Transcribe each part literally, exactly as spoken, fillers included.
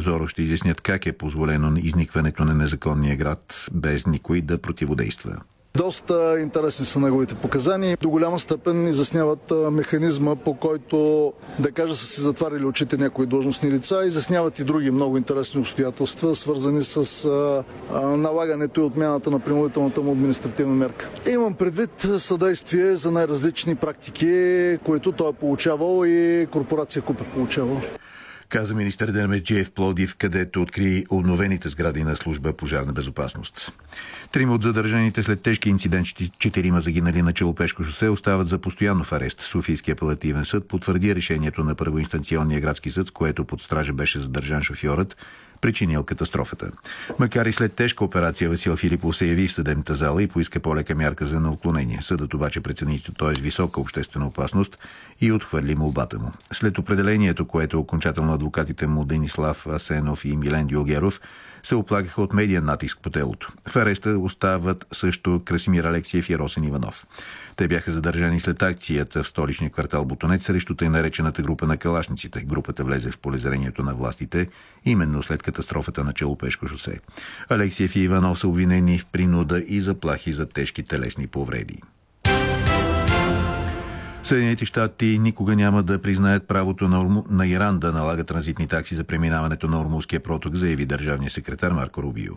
Зоро ще изяснят как е позволено изникването на незаконния град без никой да противодейства. Доста интересни са неговите показания. До голяма степен изясняват механизма, по който, да кажа, са си затварили очите някои длъжностни лица. Изясняват и други много интересни обстоятелства, свързани с а, а, налагането и отмяната на принудителната му административна мерка. Имам предвид съдействие за най-различни практики, които той е получавал и корпорация Куп е получавал. Каза министър Дерметджиев в Пловдив, където откри обновените сгради на служба пожарна безопасност. Трима от задържаните след тежки инциденти, четирима загинали на Челопешко шосе, остават за постоянно в арест. Софийския апелативен съд потвърди решението на първоинстанционния градски съд, с което под стража беше задържан шофьорът, причинил катастрофата. Макар и след тежка операция, Васил Филипов се яви в съдебната зала и поиска по-лека мярка за неотклонение. Съдът обаче прецени, че той е с висока обществена опасност и отхвърли молбата му. След определението, което окончателно адвокатите му Денислав Асенов и Милен Дюлгеров се оплакаха от медиен натиск по телото. В ареста остават също Красимир Алексиев и Росен Иванов. Те бяха задържани след акцията в столичния квартал Ботонец срещу тъй наречената група на калашниците. Групата влезе в полезрението на властите именно след катастрофата на Челопешко шосе. Алексиев и Иванов са обвинени в принуда и заплахи за тежки телесни повреди. Съединените щати никога няма да признаят правото на, Орму... на Иран да налага транзитни такси за преминаването на Ормузския проток, заяви държавния секретар Марко Рубио.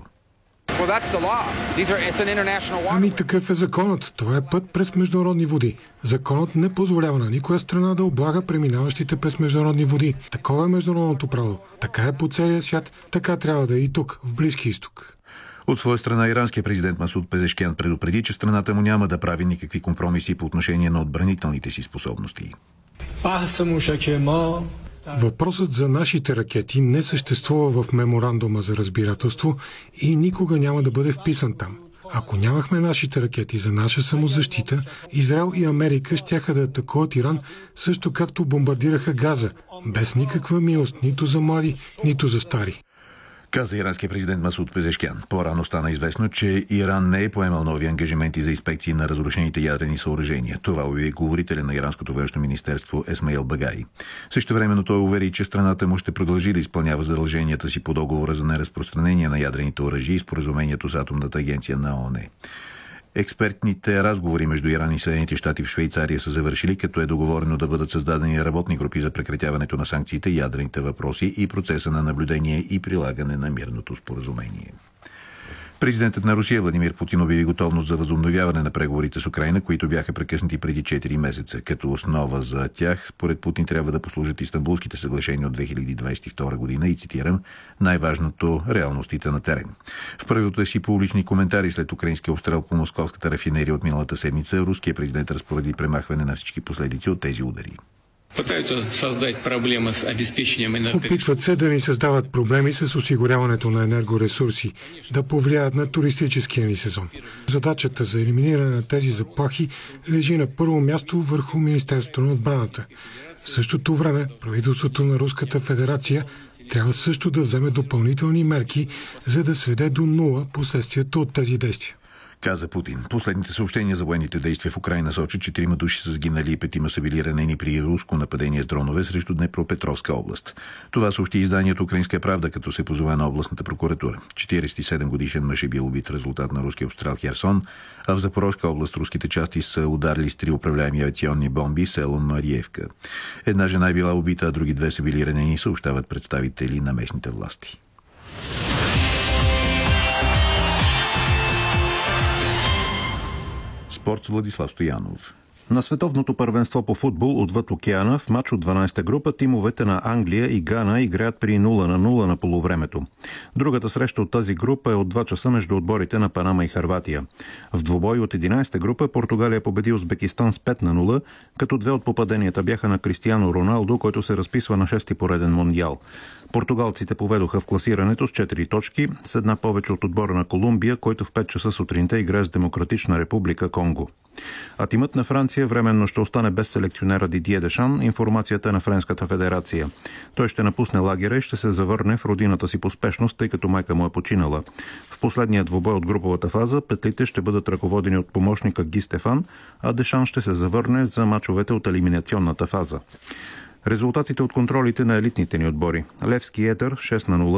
Ами такъв е законът. Това е път през международни води. Законът не позволява на никоя страна да облага преминаващите през международни води. Такова е международното право. Така е по целия свят, така трябва да е и тук, в Близкия изток. От своя страна иранският президент Масуд Пезешкиан предупреди, че страната му няма да прави никакви компромиси по отношение на отбранителните си способности. Въпросът за нашите ракети не съществува в меморандума за разбирателство и никога няма да бъде вписан там. Ако нямахме нашите ракети за наша самозащита, Израел и Америка щяха да атакуват Иран, също както бомбардираха Газа, без никаква милост нито за млади, нито за стари. Каза иранския президент Масуд Пезешкиан. По-рано стана известно, че Иран не е поемал нови ангажименти за инспекции на разрушените ядрени съоръжения. Това обяви говорителя на иранското външно министерство Есмаил Багай. Също времено той увери, че страната му ще продължи да изпълнява задълженията си по договора за неразпространение на ядрените оръжия и споразумението с атомната агенция на ООН. Експертните разговори между Иран и Съединените щати в Швейцария са завършили, като е договорено да бъдат създадени работни групи за прекратяването на санкциите, ядрените въпроси и процеса на наблюдение и прилагане на мирното споразумение. Президентът на Русия Владимир Путин обяви готовност за възобновяване на преговорите с Украйна, които бяха прекъснати преди четири месеца. Като основа за тях, според Путин, трябва да послужат Истанбулските съглашения от две хиляди двадесет и втора година и, цитирам, най-важното – реалностите на терен. В първите си публични коментари след украинския обстрел по московската рафинерия от миналата седмица, руският президент разпореди премахване на всички последици от тези удари. Опитват се да ни създават проблеми с осигуряването на енергоресурси, да повлияят на туристическия ни сезон. Задачата за елиминиране на тези заплахи лежи на първо място върху Министерството на отбраната. В същото време правителството на Руската федерация трябва също да вземе допълнителни мерки, за да сведе до нула последствията от тези действия. Каза Путин. Последните съобщения за военните действия в Украйна сочат, че трима души са сгинали и петима са били ранени при руско нападение с дронове срещу Днепропетровска област. Това съобщи изданието Украинска правда, като се позова на областната прокуратура. четиридесет и седем годишен мъж е бил убит в резултат на руския обстрел Херсон, а в Запорожка област руските части са ударили с три управляеми авиационни бомби село Мариевка. Една жена е била убита, а други две са били ранени, съобщават представители на местните власти. Спорт с Владислав Стоянов. На световното първенство по футбол отвъд океана в мач от дванадесета група тимовете на Англия и Гана играят при нула на нула на полувремето. Другата среща от тази група е от два часа между отборите на Панама и Хърватия. В двубой от единадесета група Португалия победи Узбекистан с пет на нула, като две от попаденията бяха на Кристиано Роналдо, който се разписва на шести пореден мондиал. Португалците поведоха в класирането с четири точки, с една повече от отбора на Колумбия, който в пет часа сутринта играе с Демократична република Конго. А тимът на Франция временно ще остане без селекционера Дидие Дешан, информацията е на Френската федерация. Той ще напусне лагера и ще се завърне в родината си по спешност, тъй като майка му е починала. В последния двубой от груповата фаза петлите ще бъдат ръководени от помощника Ги Стефан, а Дешан ще се завърне за мачовете от елиминационната фаза. Резултатите от контролите на елитните ни отбори. Левски Етър шест на нула,